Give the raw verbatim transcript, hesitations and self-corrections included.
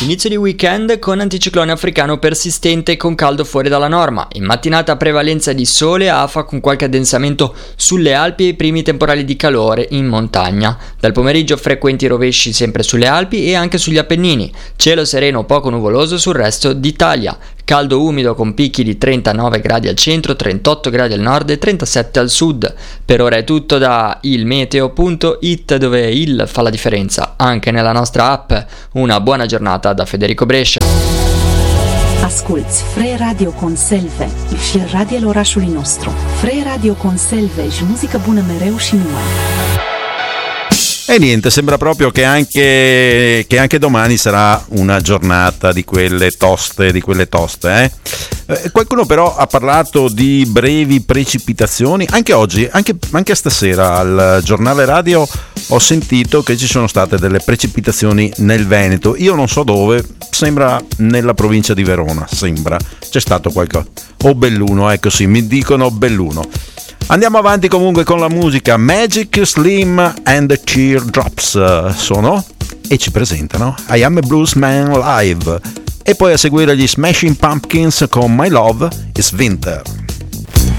Inizio di weekend con anticiclone africano persistente con caldo fuori dalla norma. In mattinata prevalenza di sole a afa con qualche addensamento sulle Alpi e i primi temporali di calore in montagna. Dal pomeriggio frequenti rovesci sempre sulle Alpi e anche sugli Appennini. Cielo sereno poco nuvoloso sul resto d'Italia. Caldo umido con picchi di trentanove gradi al centro, trentotto gradi al nord e trentasette al sud. Per ora è tutto da ilmeteo punto it, dove il fa la differenza anche nella nostra app. Una buona giornata da Federico Brescia. Asculți Freie Radio Conselve și radiul orașului nostru. Freie Radio Conselve și muzică bună mereu și numai. E niente, sembra proprio che anche, che anche domani sarà una giornata di quelle toste, di quelle toste, eh? Eh, qualcuno però ha parlato di brevi precipitazioni, anche oggi, anche, anche stasera al giornale radio ho sentito che ci sono state delle precipitazioni nel Veneto, io non so dove, sembra nella provincia di Verona, sembra, c'è stato qualcosa, o Belluno, ecco sì, mi dicono Belluno. Andiamo avanti comunque con la musica. Magic Slim and the Teardrops sono e ci presentano I Am a Blues Man Live, e poi a seguire gli Smashing Pumpkins con My Love is Winter.